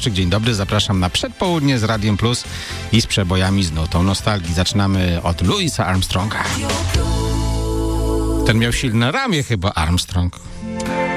Błaszczyk, dzień dobry, zapraszam na przedpołudnie z Radiem Plus i z przebojami z nutą nostalgii. Zaczynamy od Louisa Armstronga. Ten miał silne ramię chyba, Armstrong.